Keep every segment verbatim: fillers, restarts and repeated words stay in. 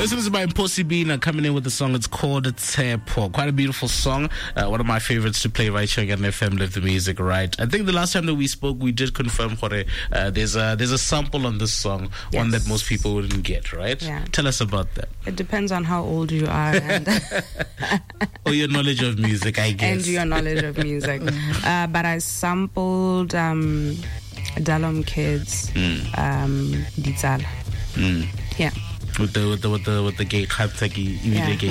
This is by Mposi Bina coming in with the song. It's called Tsepo. Quite a beautiful song. Uh, one of my favorites to play right here on F M Live the Music, right? I think the last time that we spoke, we did confirm, Jorge, uh, there's a there's a sample on this song, yes. One that most people wouldn't get, right? Yeah. Tell us about that. It depends on how old you are. And or your knowledge of music, I guess. And your knowledge of music. uh, but I sampled um, Dalom Kids, mm. um, Ditsala. Mm. Yeah. With the with the with the with the gay khataki, yeah. Gay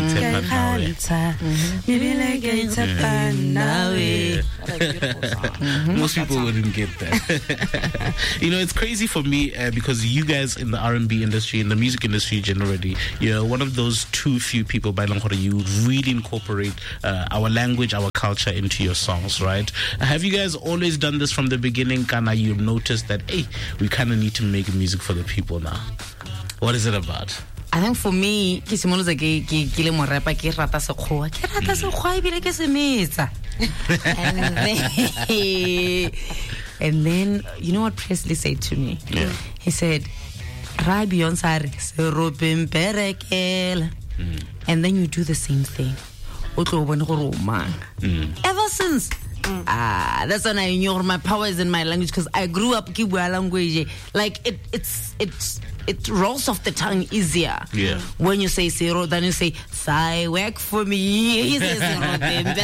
Most people wouldn't get that. You know, it's crazy for me uh, because you guys in the R and B industry, in the music industry generally, you're one of those too few people by Langkore you really incorporate uh, our language, our culture into your songs, right? Have you guys always done this from the beginning? Kana, you noticed that hey, we kind of need to make music for the people now. What is it about? I think for me, ke simoloza ke ke ke le mo rapa ke rata sekgowa ke rata sekgowa e bile ke se metsa. And then and then you know what Presley said to me? Yeah. He said, "Ra Beyonce se robeng perekela." And then you do the same thing. O tlo bona gore o mang. Ever since Mm. Ah, that's when I knew my power is in my language because I grew up Kibwa language. Like it, it's it's it rolls off the tongue easier. Yeah. When you say zero, then you say "Sai work for me." He says zero.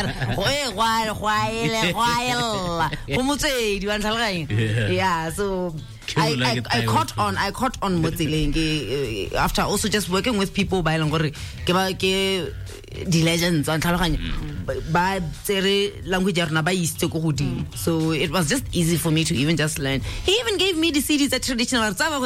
Yeah. Yeah. So I, I, I caught on. I caught on Mozilenge after also just working with people by Langore. The legends and by language so it was just easy for me to even just learn. He even gave me the C Ds that traditional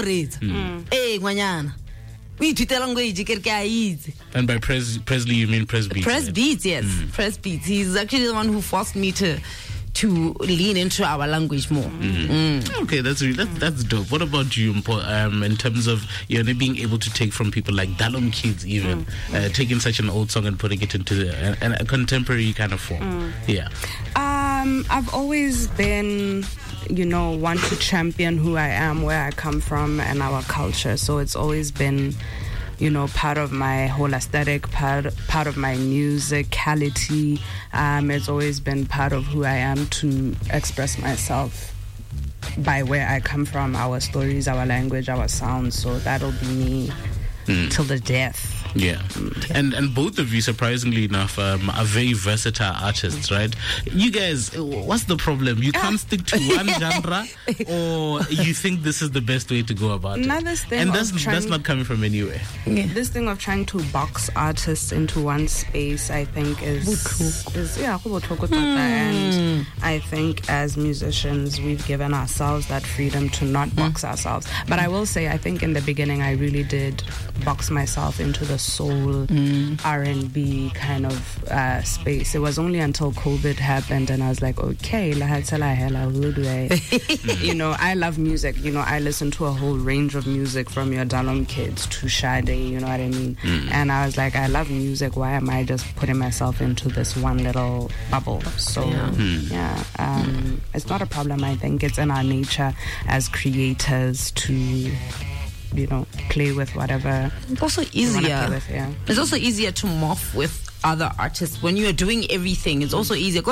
hey guanyana we tweet language. And by Pres Presley you mean Pres Beats? Pres Beats, yes. Mm. Pres Beats. He's actually the one who forced me to to lean into our language more. Mm. Mm. Okay, that's really, that's, that's dope. What about you, um, in terms of you know being able to take from people like Dalom Kids, even mm. uh, taking such an old song and putting it into a, a, a contemporary kind of form? Mm. Yeah. Um, I've always been, you know, one to champion who I am, where I come from, and our culture. So it's always been, you know, part of my whole aesthetic, part part of my musicality. Um, it's always been part of who I am to express myself by where I come from, our stories, our language, our sounds. So that'll be me mm. till the death. Yeah. Mm. And and both of you, surprisingly enough, um, are very versatile artists, right? You guys, what's the problem? You can't stick to one genre, or you think this is the best way to go about it? This thing and that's trying, that's not coming from anywhere. Yeah. This thing of trying to box artists into one space, I think, is, is yeah, mm. and I think as musicians, we've given ourselves that freedom to not mm. box ourselves. But I will say, I think in the beginning, I really did box myself into the soul mm. R and B kind of uh, space. It was only until COVID happened and I was like, okay, who do I? You know, I love music. You know, I listen to a whole range of music from your Dalom Kids to Sade, you know what I mean? Mm. And I was like, I love music. Why am I just putting myself into this one little bubble? So, yeah, mm. yeah um, mm. it's not a problem. I think it's in our nature as creators to, you know, play with whatever. It's also easier. With, yeah. It's also easier to morph with other artists when you are doing everything. It's also easier.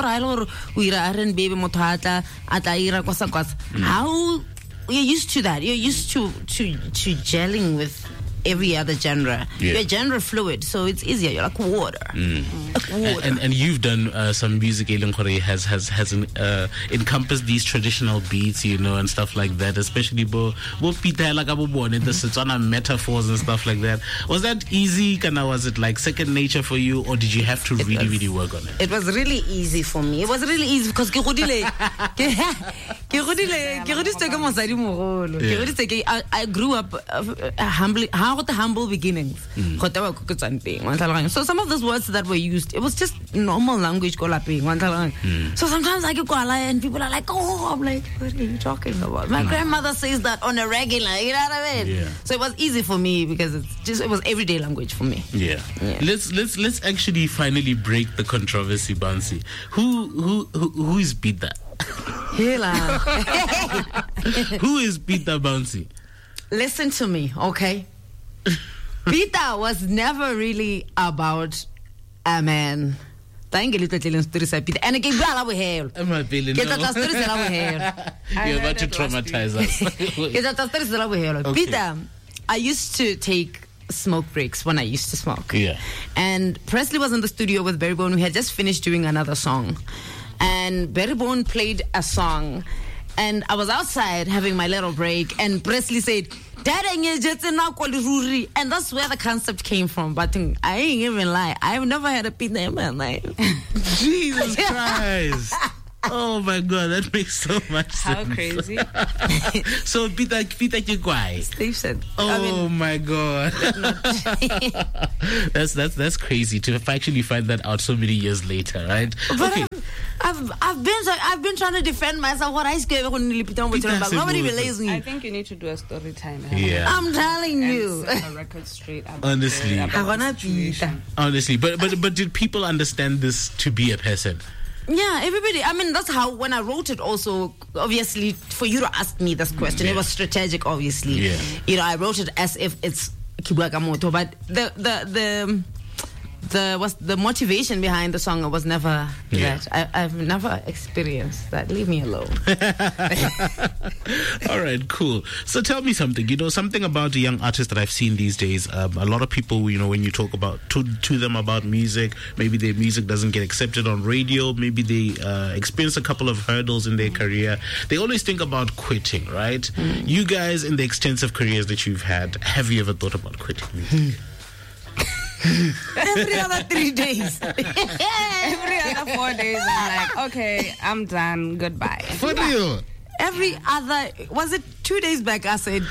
How you're used to that? You're used to to to gelling with every other genre. Yeah. You're genre fluid, so it's easier. You're like water. Mm. Like water. And, and you've done uh, some music, Elengore has has has uh, encompassed these traditional beats, you know, and stuff like that. Especially bo bo pita like abo born in the Setswana metaphors and stuff like that. Was that easy? Kana, was it like second nature for you, or did you have to it really was, really work on it? It was really easy for me. It was really easy because ke godile ke godile ke godile ke mosadi mogolo. Ke godile I I grew up uh, humbly. How the humble beginnings. Mm. So some of those words that were used, it was just normal language. Mm. So sometimes I get Kuala and people are like, oh, I'm like, what are you talking about? My mm. grandmother says that on a regular, you know what I mean? Yeah. So it was easy for me because it's just it was everyday language for me. Yeah. yeah. Let's let's let's actually finally break the controversy, Bouncy. Who who who who is Peter? Who is Peter Bouncy? Listen to me, okay? Peter was never really about a man. And You're about to traumatize us. Okay. Peter, I used to take smoke breaks when I used to smoke. Yeah. And Presley was in the studio with Barry Bone. We had just finished doing another song. And Barry Bone played a song. And I was outside having my little break. And Presley said, Dad, and that's where the concept came from. But I ain't even lie. I've never had a Peter in my life. Jesus Christ. Oh my God, that makes so much How sense. crazy. So Peter Peter Kikwai. Steve said, Oh I mean, my God. that's that's that's crazy to actually find that out so many years later, right? But Okay. I've I've been I've been trying to defend myself. What I scared Nobody believes me. I think you need to do a story time. Yeah. I'm telling And you. set a record straight up. Honestly. there about I wanna the situation. Honestly, but but but did people understand this to be a person? Yeah, everybody. I mean, that's how when I wrote it. Also, obviously, for you to ask me this question, Yeah. it was strategic. Obviously, Yeah. You know, I wrote it as if it's Kibwakamoto, but the the the the was the motivation behind the song was never Yeah. that. I, I've never experienced that. Leave me alone. All right, cool. So tell me something. You know, something about the young artists that I've seen these days. Um, a lot of people, you know, when you talk about to to them about music, maybe their music doesn't get accepted on radio. Maybe they uh, experience a couple of hurdles in their career. They always think about quitting, right? Mm. You guys, in the extensive careers that you've had, have you ever thought about quitting music? Every other three days. Every other four days, I'm like, okay, I'm done. Goodbye. For real? Every other was it two days back? I said,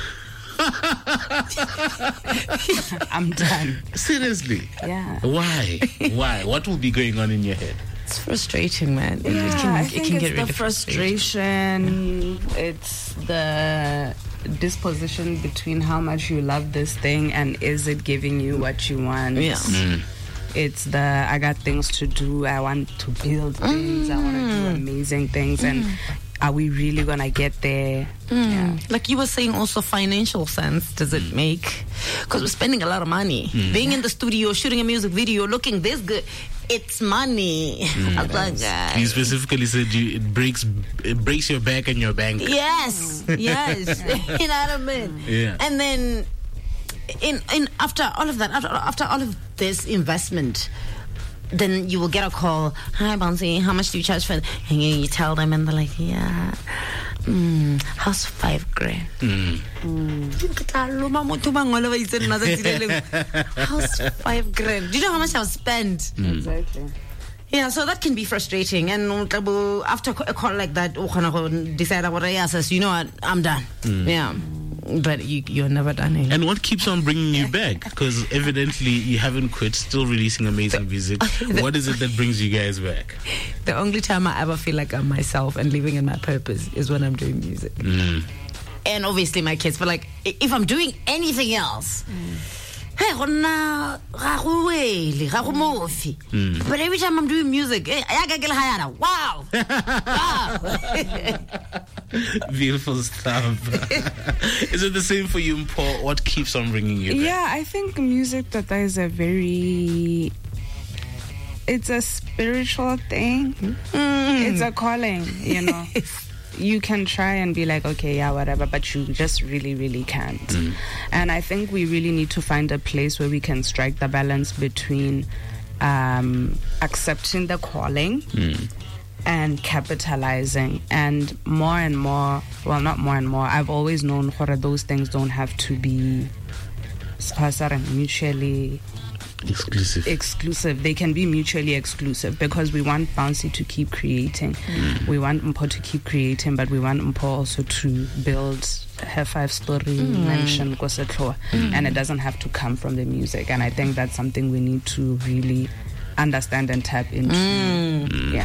I'm done. Seriously? Yeah. Why? Why? What will be going on in your head? it's frustrating, man. It, Yeah, it can, I it think can it's get the really frustrating. frustration. It's the disposition between how much you love this thing and is it giving you what you want. Yeah. Mm. It's the I got things to do. I want to build things. I want to do amazing things. And are we really gonna get there? Yeah. Like you were saying, also financial sense does it make? Because we're spending a lot of money. Being in the studio, shooting a music video, looking this good, it's money. I was like, You guys. specifically said you, it breaks it breaks your back and your bank. Yes, yes. You know what I mean? Yeah. And then, in in after all of that, after, after all of this investment, then you will get a call. Hi, Bouncy, how much do you charge for it? And you, you tell them, and they're like, yeah, mm, how's five grand? Mm. How's five grand? Do you know how much I've spent? Exactly. Yeah, so that can be frustrating. And after a call like that, decide what I ask, you know what, I'm done. Yeah. But you, you're never done it. And what keeps on bringing you back? Because evidently you haven't quit, still releasing amazing music. What is it that brings you guys back? The only time I ever feel like I'm myself and living in my purpose is when I'm doing music. Mm. And obviously my kids, but like, i- if I'm doing anything else, hey, gonna ga go wele, ga go mofi. But every time I'm doing music, eh, ya ka ke le hayana. Wow. Wow. Beautiful stuff. Is it the same for you, Paul? What keeps on bringing you back? Yeah, I think music Tata is a very it's a spiritual thing. It's a calling, you know. You can try and be like, okay, yeah, whatever, but you just really, really can't. And I think we really need to find a place where we can strike the balance between um, accepting the calling and capitalizing. And more and more, well, not more and more, I've always known that those things don't have to be mutually Exclusive. exclusive. They can be mutually exclusive because we want Bouncy to keep creating. We want Mpo to keep creating, but we want Mpo also to build her five story mansion, Kosetloa. And it doesn't have to come from the music. And I think that's something we need to really understand and tap into. Yeah.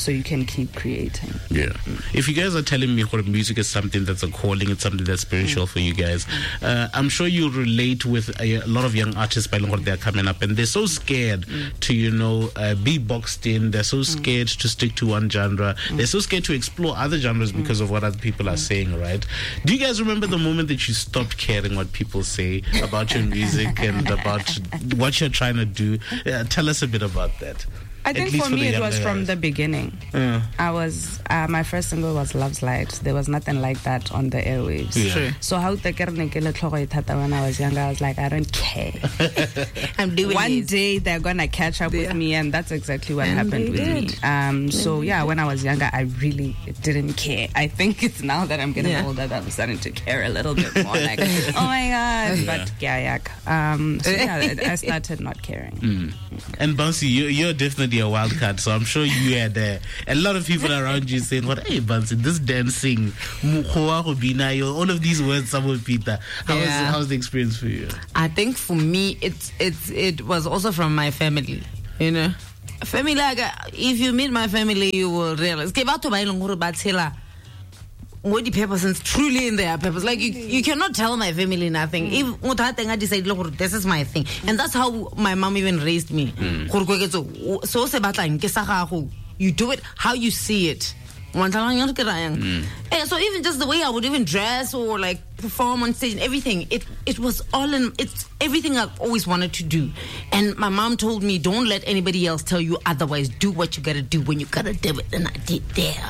so you can keep creating. Yeah. If you guys are telling me what music is something that's a calling, it's something that's spiritual for you guys, uh, I'm sure you relate with a, a lot of young artists by what they're coming up, and they're so scared to, you know, uh, be boxed in. They're so scared to stick to one genre. They're so scared to explore other genres because of what other people are saying, right? Do you guys remember the moment that you stopped caring what people say about your music and about what you're trying to do? Uh, tell us a bit about that. I think for me it was from the beginning. Yeah. I was uh, my first single was Love's Light. There was nothing like that on the airwaves. Yeah. Sure. So how the when I was younger, I was like, I don't care. I'm doing one this. day they're gonna catch up Yeah. with me, and that's exactly what And happened with they me. did. Um, so yeah, when I was younger, I really didn't care. I think it's now that I'm getting Yeah. older that I'm starting to care a little bit more. Like, oh my god, but yeah, yeah. Um, so yeah, I started not caring. Mm. And Bouncy, you, you're definitely a wild card, so I'm sure you had uh, a lot of people around you saying, "What, hey, Bouncy, this dancing, mukhoa go binayo, all of these words, some of Peter." How was Yeah. how's the experience for you? I think for me, it's it's it was also from my family. You know, family. Like, uh, if you meet my family, you will realize. Ke batho ba e leng gore ba tshela mo di purpose and truly in their purpose. Like you, you cannot tell my family nothing. If motho a teng a decide le gore this is my thing, and that's how my mom even raised me. Gore kweketso, so se batlang ke sa gago. You do it how you see it. Mm. Yeah, so even just the way I would even dress or like perform on stage and everything, it it was all in, it's everything I've always wanted to do. And my mom told me, don't let anybody else tell you otherwise. Do what you gotta do when you gotta do it. And I did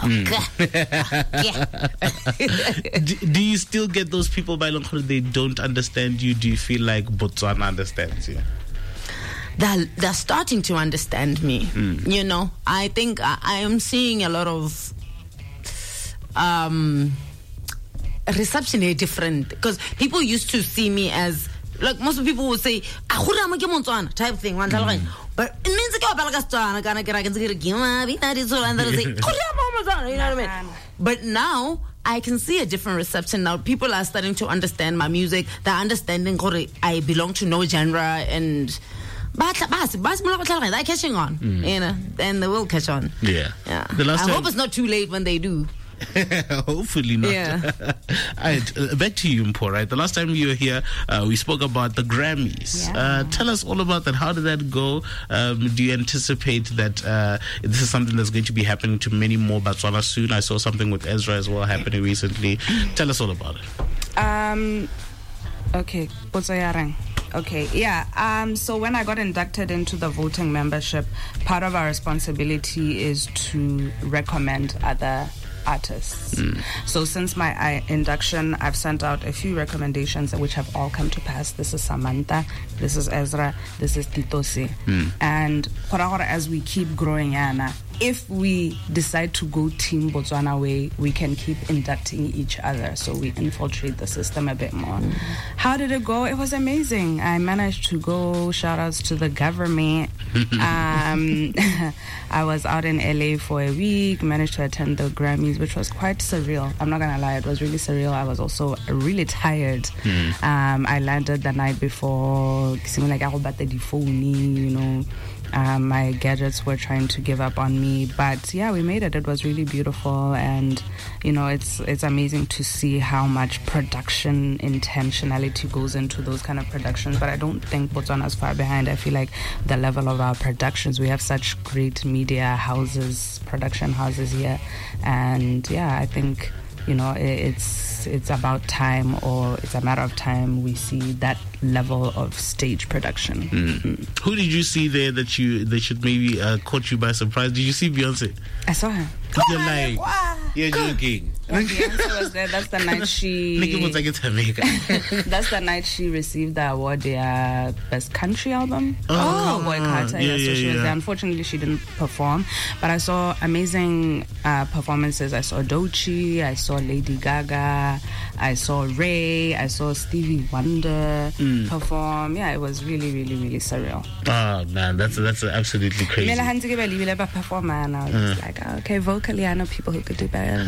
that. do, do you still get those people by long they don't understand you? Do you feel like Botswana understands you? They're, they're starting to understand me. Mm. You know, I think I, I am seeing a lot of um, reception is different, because people used to see me as, like most of people would say, type thing. Mm. But it means you know what I mean? But now I can see a different reception now. People are starting to understand my music. They're understanding I belong to no genre, and but they're catching on, mm. you know, and they will catch on. Yeah. Yeah. The last I time- hope it's not too late when they do. Hopefully not. Yeah. All right, uh, back to you, Mpo, right? The last time you were here, uh, we spoke about the Grammys. Yeah. Uh, tell us all about that. How did that go? Um, do you anticipate that uh, this is something that's going to be happening to many more Botswana soon? I saw something with Ezra as well happening recently. Tell us all about it. Um, okay, Potsoyarang. Okay, yeah. Um, so when I got inducted into the voting membership, part of our responsibility is to recommend other artists. Mm. So since my I, induction, I've sent out a few recommendations which have all come to pass. This is Samantha, this is Ezra, this is Titosi. Mm. And as we keep growing, Anna, if we decide to go Team Botswana way, we can keep inducting each other, so we infiltrate the system a bit more. Mm. How did it go? It was amazing. I managed to go, shout outs to the government. um, I was out in L A for a week, managed to attend the Grammys, which was quite surreal. I'm not gonna lie, it was really surreal. I was also really tired. Mm. Um, I landed the night before, you know. Um, my gadgets were trying to give up on me, but yeah, we made it. It was really beautiful, and you know, it's it's amazing to see how much production intentionality goes into those kind of productions. But I don't think Botswana is far behind. I feel like the level of our productions, we have such great media houses, production houses here, and yeah, I think, you know, it, it's it's about time, or it's a matter of time we see that level of stage production. Mm. Mm. Who did you see there that you that should maybe uh, caught you by surprise? Did you see Beyonce? I saw her. You're lying. You're joking. Yeah, Beyonce was there. That's the night she. That's the night she received the award, their best country album. Oh, Boy Carter. yeah, Yeah, so yeah, she was yeah. there. Unfortunately, she didn't perform, but I saw amazing uh, performances. I saw Doechii, I saw Lady Gaga, I saw Ray, I saw Stevie Wonder mm. perform. Yeah, it was really, really, really surreal. Oh man, that's that's absolutely crazy. And I was just like, oh, okay, vocally, I know people who could do better.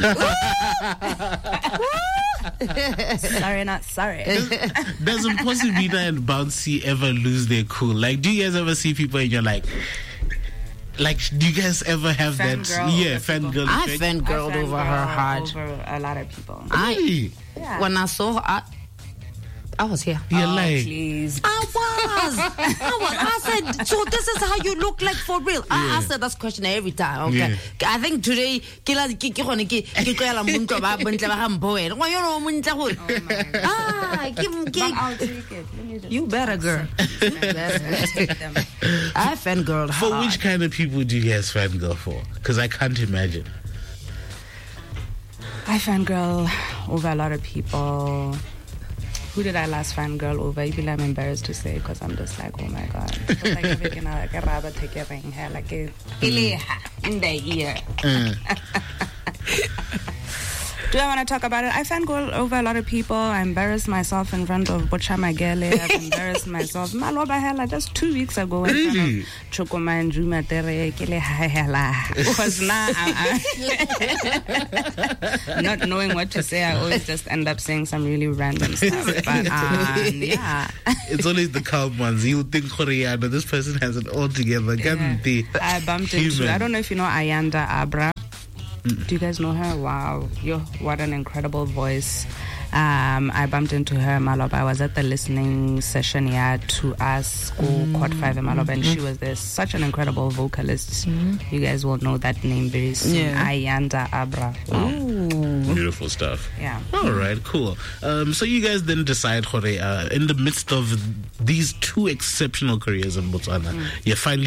Sorry, not sorry. Does, does Impossibina and Bouncy ever lose their cool? Like, do you guys ever see people and you're like, Like, do you guys ever have that? Yeah, fangirl. I fangirled over her hard. Over a lot of people. I yeah. When I saw her, I, I was here. You're oh, like, please. I was. I was. I said, so this is how you look like for real. I yeah. asked her this question every time. Okay. Yeah. I think today, you better, girl. I fangirled hard. For which kind of people do you guys fangirl for? Because I can't imagine. I fangirl over a lot of people. Who did I last fangirl over? Even I'm embarrassed to say because I'm just like, oh my god. It's like everything like a rabbit taking hair, like a in the ear. Do I want to talk about it? I fangirl over a lot of people. I embarrassed myself in front of Bocha Magele. I've embarrassed myself. Maloba hella just two weeks ago in really? front of Chokoma and Juma Tere Kele hella. Because now I'm not knowing what to say. I always just end up saying some really random stuff. But um, yeah. It's always the calm ones. You think Koreano, this person has it all together. Yeah. I bumped into, I don't know if you know Ayanda Abra. Do you guys know her? Wow. Yo, what an incredible voice. Um, I bumped into her, Maloba. I was at the listening session here to us, mm. Quad five in Maloba, and she was there. Such an incredible vocalist. Mm. You guys will know that name very soon. Yeah. Ayanda Abra. Wow. Beautiful stuff. Yeah. All right, cool. Um, so you guys then decide, Hore, uh, in the midst of these two exceptional careers in Botswana, mm. you finally